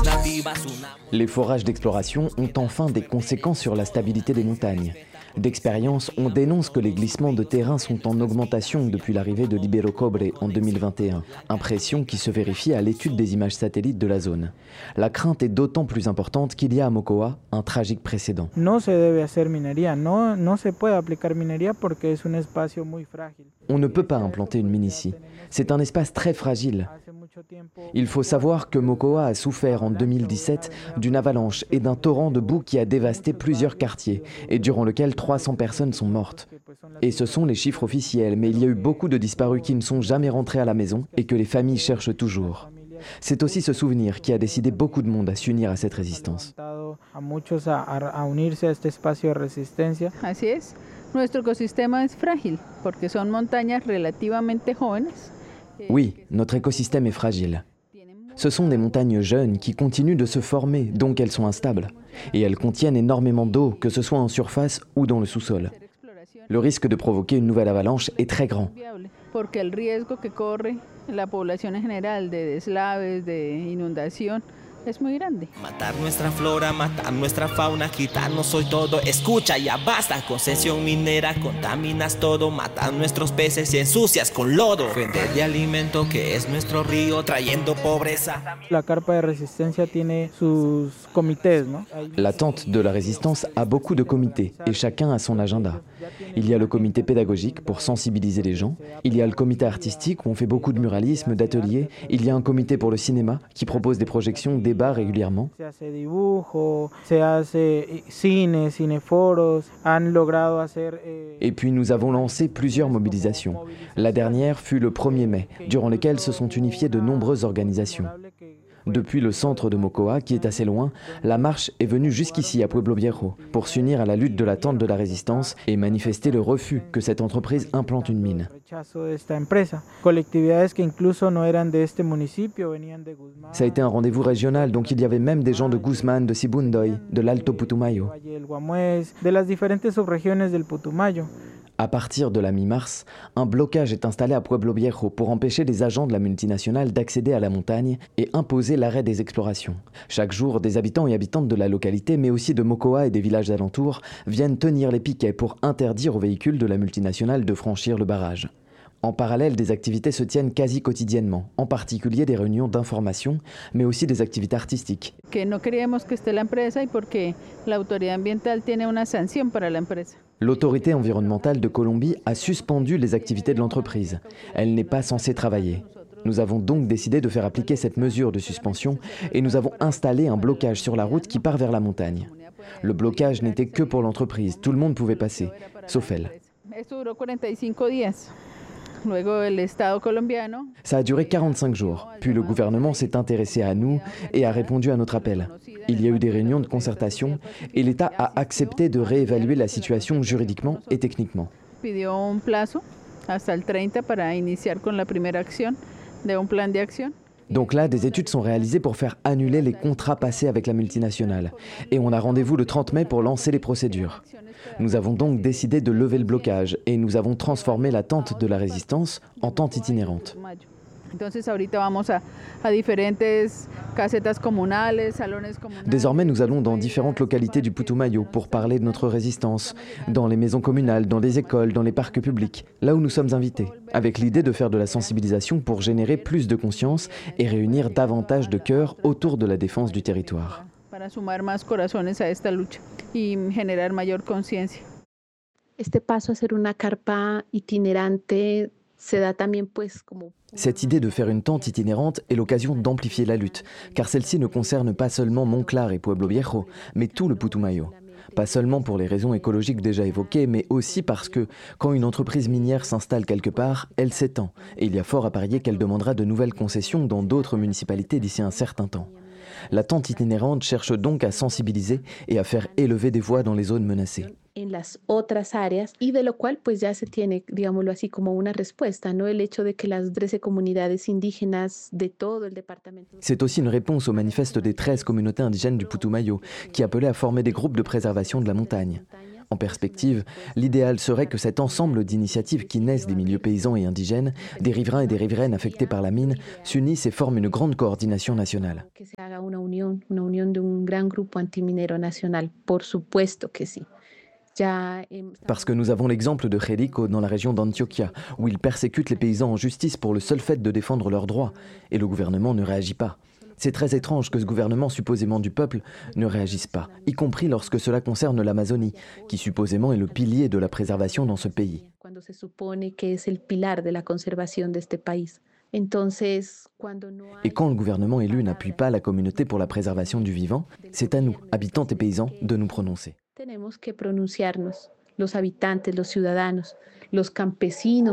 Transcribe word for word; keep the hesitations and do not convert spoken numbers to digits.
Les forages d'exploration ont enfin des conséquences sur la stabilité des montagnes. D'expérience, on dénonce que les glissements de terrain sont en augmentation depuis l'arrivée de Libero Cobre en deux mille vingt et un, impression qui se vérifie à l'étude des images satellites de la zone. La crainte est d'autant plus importante qu'il y a à Mocoa un tragique précédent. No se debe hacer minería, no, no se puede aplicar minería porque es un espacio muy frágil. On ne peut pas implanter une mine ici. C'est un espace très fragile. Il faut savoir que Mocoa a souffert en deux mille dix-sept d'une avalanche et d'un torrent de boue qui a dévasté plusieurs quartiers et durant lequel trois cents personnes sont mortes. Et ce sont les chiffres officiels, mais il y a eu beaucoup de disparus qui ne sont jamais rentrés à la maison et que les familles cherchent toujours. C'est aussi ce souvenir qui a décidé beaucoup de monde à s'unir à cette résistance. Así es. Nuestro ecosistema es frágil porque son montañas relativamente jóvenes. Oui, notre écosystème est fragile. Ce sont des montagnes jeunes qui continuent de se former, donc elles sont instables. Et elles contiennent énormément d'eau, que ce soit en surface ou dans le sous-sol. Le risque de provoquer une nouvelle avalanche est très grand. Porque el riesgo que corre la población en general de deslaves, de inundación, es muy grande. Matar nuestra flora, matar nuestra fauna, quitarnos hoy todo. Escucha, ya basta, concesión minera, contaminas todo, matas nuestros peces y ensucias con lodo. Vender de alimento que es nuestro río, trayendo pobreza. La carpa de resistencia tiene sus comités, ¿no? La tente de la résistance a beaucoup de comités et chacun a son agenda. Il y a le comité pédagogique pour sensibiliser les gens, il y a le comité artistique où on fait beaucoup de muralisme, d'ateliers, il y a un comité pour le cinéma qui propose des projections, débats régulièrement. Et puis nous avons lancé plusieurs mobilisations. La dernière fut le premier mai, durant lesquelles se sont unifiées de nombreuses organisations. Depuis le centre de Mocoa, qui est assez loin, la marche est venue jusqu'ici à Pueblo Viejo pour s'unir à la lutte de la tente de la résistance et manifester le refus que cette entreprise implante une mine. Ça a été un rendez-vous régional, donc il y avait même des gens de Guzmán, de Sibundoy, de l'Alto Putumayo. À partir de la mi-mars, un blocage est installé à Pueblo Viejo pour empêcher les agents de la multinationale d'accéder à la montagne et imposer l'arrêt des explorations. Chaque jour, des habitants et habitantes de la localité, mais aussi de Mocoa et des villages alentours, viennent tenir les piquets pour interdire aux véhicules de la multinationale de franchir le barrage. En parallèle, des activités se tiennent quasi quotidiennement, en particulier des réunions d'information, mais aussi des activités artistiques. Que no queríamos que esté la empresa y porque la autoridad ambiental tiene una sanción para la empresa. L'autorité environnementale de Colombie a suspendu les activités de l'entreprise. Elle n'est pas censée travailler. Nous avons donc décidé de faire appliquer cette mesure de suspension et nous avons installé un blocage sur la route qui part vers la montagne. Le blocage n'était que pour l'entreprise, tout le monde pouvait passer, sauf elle. Ça a duré quarante-cinq jours, puis le gouvernement s'est intéressé à nous et a répondu à notre appel. Il y a eu des réunions de concertation et l'État a accepté de réévaluer la situation juridiquement et techniquement. Donc là, des études sont réalisées pour faire annuler les contrats passés avec la multinationale. Et on a rendez-vous le trente mai pour lancer les procédures. Nous avons donc décidé de lever le blocage et nous avons transformé la tente de la résistance en tente itinérante. Désormais, nous allons dans différentes localités du Putumayo pour parler de notre résistance, dans les maisons communales, dans les écoles, dans les parcs publics, là où nous sommes invités, avec l'idée de faire de la sensibilisation pour générer plus de conscience et réunir davantage de cœurs autour de la défense du territoire. Este paso a ser una carpa itinerante se da también pues como. Cette idée de faire une tente itinérante est l'occasion d'amplifier la lutte, car celle-ci ne concerne pas seulement Monclar et Pueblo Viejo, mais tout le Putumayo. Pas seulement pour les raisons écologiques déjà évoquées, mais aussi parce que, quand une entreprise minière s'installe quelque part, elle s'étend, et il y a fort à parier qu'elle demandera de nouvelles concessions dans d'autres municipalités d'ici un certain temps. La tente itinérante cherche donc à sensibiliser et à faire élever des voix dans les zones menacées. En las otras áreas y de lo cual pues ya se tiene, digámoslo así, como una respuesta, ¿no? El hecho de que las trece comunidades indígenas de todo el departamento. C'est aussi une réponse au manifeste des treize communautés indigènes du Putumayo qui appelait à former des groupes de préservation de la montagne. En perspective, l'idéal serait que cet ensemble d'initiatives qui naissent des milieux paysans et indigènes, des riverains et des riveraines affectés par la mine, s'unissent et forment une grande coordination nationale. Que se haga una unión, una unión de un gran grupo antiminero nacional, por supuesto que sí. Parce que nous avons l'exemple de Jerico dans la région d'Antioquia, où ils persécutent les paysans en justice pour le seul fait de défendre leurs droits, et le gouvernement ne réagit pas. C'est très étrange que ce gouvernement supposément du peuple ne réagisse pas, y compris lorsque cela concerne l'Amazonie, qui supposément est le pilier de la préservation dans ce pays. Et quand le gouvernement élu n'appuie pas la communauté pour la préservation du vivant, c'est à nous, habitants et paysans, de nous prononcer. Tenemos que pronunciarnos, los habitantes, los ciudadanos, los campesinos.